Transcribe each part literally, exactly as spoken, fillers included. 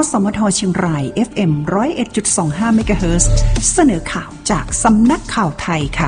สมทเชียงราย เอฟ เอ็ม หนึ่งศูนย์เอ็ดจุดสองห้า เมกะเฮิรตซ์เสนอข่าวจากสำนักข่าวไทยค่ะ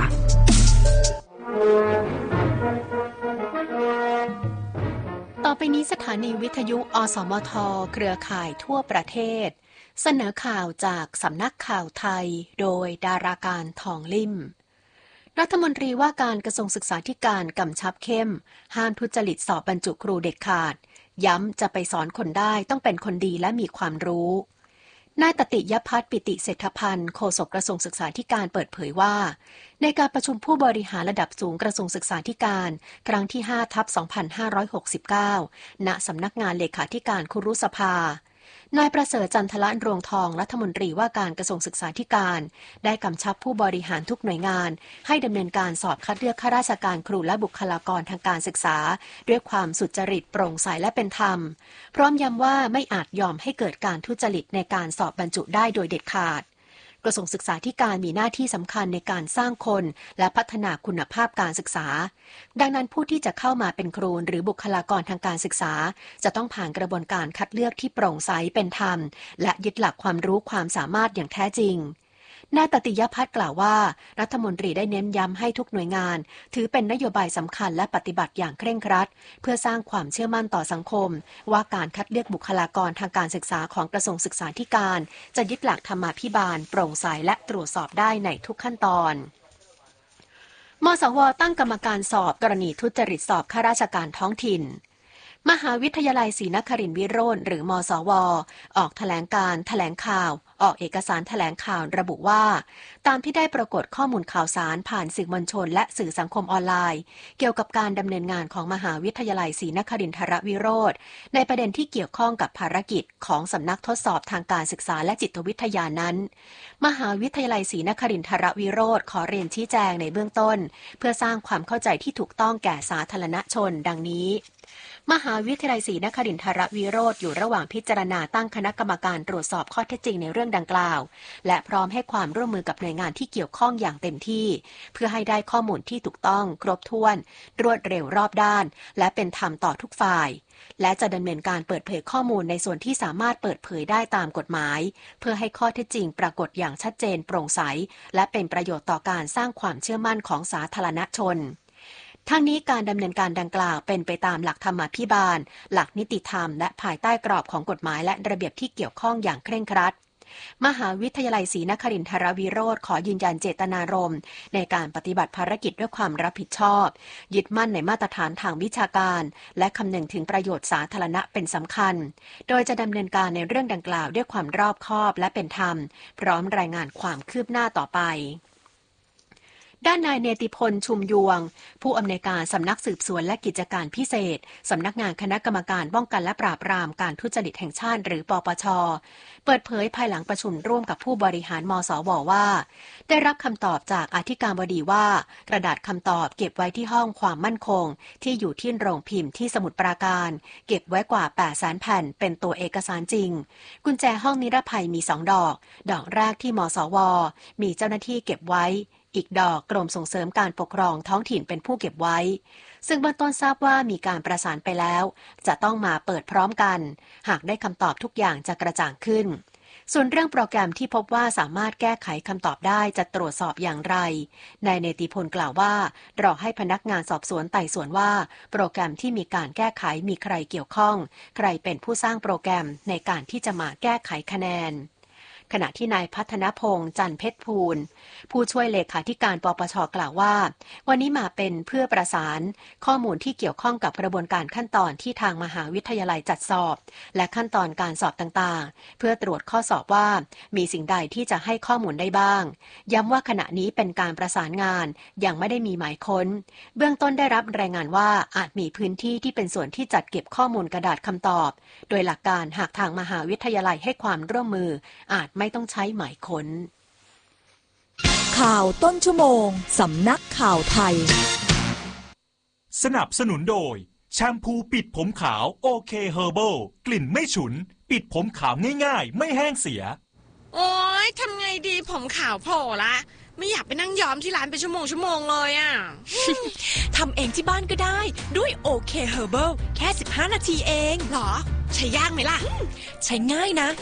ต่อไปนี้สถานีวิทยุอสมทเครือข่ายทั่วประเทศเสนอข่าวจากสำนักข่าวไทยโดยดาราการทองลิ่มรัฐมนตรีว่าการกระทรวงศึกษาธิการกำชับเข้มห้ามทุจริตสอบบรรจุครูเด็ดขาดย้ำจะไปสอนคนได้ต้องเป็นคนดีและมีความรู้นายตติยภัทรปิติเศรษฐพันธ์โฆษกกระทรวงศึกษาธิการเปิดเผยว่าในการประชุมผู้บริหารระดับสูงกระทรวงศึกษาธิการครั้งที่ ห้าทับสองพันห้าร้อยหกสิบเก้า ณ สำนักงานเลขาธิการครุสภานายประเสริฐจันทละรวงทองรัฐมนตรีว่าการกระทรวงศึกษาธิการได้กำชับผู้บริหารทุกหน่วยงานให้ดำเนินการสอบคัดเลือกข้าราชการครูและบุคลากรทางการศึกษาด้วยความสุจริตโปร่งใสและเป็นธรรมพร้อมย้ำว่าไม่อาจยอมให้เกิดการทุจริตในการสอบบรรจุได้โดยเด็ดขาดกระทรวงศึกษาธิการมีหน้าที่สำคัญในการสร้างคนและพัฒนาคุณภาพการศึกษาดังนั้นผู้ที่จะเข้ามาเป็นครูหรือบุคลากรทางการศึกษาจะต้องผ่านกระบวนการคัดเลือกที่โปร่งใสเป็นธรรมและยึดหลักความรู้ความสามารถอย่างแท้จริงนายตติยภัทรกล่าวว่ารัฐมนตรีได้เน้นย้ำให้ทุกหน่วยงานถือเป็นนโยบายสำคัญและปฏิบัติอย่างเคร่งครัดเพื่อสร้างความเชื่อมั่นต่อสังคมว่าการคัดเลือกบุคลากรทางการศึกษาของกระทรวงศึกษาธิการจะยึดหลักธรรมาภิบาลโปร่งใสและตรวจสอบได้ในทุกขั้นตอนมสว.ตั้งกรรมการสอบกรณีทุจริตสอบข้าราชการท้องถิ่นมหาวิทยาลัยศรีนครินทร์วิโรจน์หรือมสว.ออกแถลงการแถลงข่าวออกเอกสารแถลงข่าวระบุว่าตามที่ได้ปรากฏข้อมูลข่าวสารผ่านสื่อมวลชนและสื่อสังคมออนไลน์เกี่ยวกับการดำเนินงานของมหาวิทยาลัยศรีนครินทรวิโรจน์ในประเด็นที่เกี่ยวข้องกับภารกิจของสำนักทดสอบทางการศึกษาและจิตวิทยานั้นมหาวิทยาลัยศรีนครินทรวิโรจน์ขอเรียนชี้แจงในเบื้องต้นเพื่อสร้างความเข้าใจที่ถูกต้องแก่สาธารณชนดังนี้มหาวิทยาลัยศรีนครินทรวิโรจน์อยู่ระหว่างพิจารณาตั้งคณะกรรมการตรวจสอบข้อเท็จจริงในเรื่องดังกล่าวและพร้อมให้ความร่วมมือกับหน่วยงานที่เกี่ยวข้องอย่างเต็มที่เพื่อให้ได้ข้อมูลที่ถูกต้องครบถ้วนรวดเร็วรอบด้านและเป็นธรรมต่อทุกฝ่ายและจะดำเนินการเปิดเผยข้อมูลในส่วนที่สามารถเปิดเผยได้ตามกฎหมายเพื่อให้ข้อเท็จจริงปรากฏอย่างชัดเจนโปร่งใสและเป็นประโยชน์ต่อการสร้างความเชื่อมั่นของสาธารณชนทั้งนี้การดำเนินการดังกล่าวเป็นไปตามหลักธรรมาภิบาลหลักนิติธรรมและภายใต้กรอบของกฎหมายและระเบียบที่เกี่ยวข้องอย่างเคร่งครัดมหาวิทยาลัยศรีนครินทรวิโรจน์ขอยืนยันเจตนารมณ์ในการปฏิบัติภารกิจด้วยความรับผิดชอบยึดมั่นในมาตรฐานทางวิชาการและคำนึงถึงประโยชน์สาธารณะเป็นสำคัญโดยจะดำเนินการในเรื่องดังกล่าวด้วยความรอบคอบและเป็นธรรมพร้อมรายงานความคืบหน้าต่อไปด้านนายเนติพลชุมยวงผู้อำนวยการสำนักสืบสวนและกิจการพิเศษสำนักงานคณะกรรมการป้องกันและปราบปรามการทุจริตแห่งชาติหรือปปช.เปิดเผยภายหลังประชุมร่วมกับผู้บริหารมสว.ว่าได้รับคำตอบจากอธิการบดีว่ากระดาษคำตอบเก็บไว้ที่ห้องความมั่นคงที่อยู่ที่โรงพิมพ์ที่สมุทรปราการเก็บไว้กว่า แปดแสน แผ่นเป็นตัวเอกสารจริงกุญแจห้องนิรภัยมีสองดอกดอกแรกที่มสว.มีเจ้าหน้าที่เก็บไว้อีกดอกกรมส่งเสริมการปกครองท้องถิ่นเป็นผู้เก็บไว้ซึ่งเบื้องต้นทราบว่ามีการประสานไปแล้วจะต้องมาเปิดพร้อมกันหากได้คำตอบทุกอย่างจะกระจ่างขึ้นส่วนเรื่องโปรแกรมที่พบว่าสามารถแก้ไขคำตอบได้จะตรวจสอบอย่างไรนายเนติพลกล่าวว่ารอให้พนักงานสอบสวนไต่สวนว่าโปรแกรมที่มีการแก้ไขมีใครเกี่ยวข้องใครเป็นผู้สร้างโปรแกรมในการที่จะมาแก้ไขคะแนนขณะที่นายพัฒนพงษ์จันทร์เพชรพูลผู้ช่วยเลขาธิการปปช.กล่าวว่าวันนี้มาเป็นเพื่อประสานข้อมูลที่เกี่ยวข้องกับกระบวนการขั้นตอนที่ทางมหาวิทยาลัยจัดสอบและขั้นตอนการสอบต่างๆเพื่อตรวจข้อสอบว่ามีสิ่งใดที่จะให้ข้อมูลได้บ้างย้ำว่าขณะนี้เป็นการประสานงานยังไม่ได้มีหมายค้นเบื้องต้นได้รับรายงานว่าอาจมีพื้นที่ที่เป็นส่วนที่จัดเก็บข้อมูลกระดาษคำตอบโดยหลักการหากทางมหาวิทยาลัยให้ความร่วมมืออาจไม่ต้องใช้หมายค้นข่าวต้นชั่วโมงสำนักข่าวไทยสนับสนุนโดยแชมพูปิดผมขาวโอเคเฮอร์เบิลกลิ่นไม่ฉุนปิดผมขาวง่ายๆไม่แห้งเสียโอ๊ยทำไงดีผมขาวโผล่ละไม่อยากไปนั่งย้อมที่ร้านเป็นชั่วโมงชั่วโมงเลยอ่ะทำเองที่บ้านก็ได้ด้วยโอเคเฮอร์เบิลแค่สิบห้านาทีเองหรอใช้ยากไหมล่ะใช้ง่ายนะ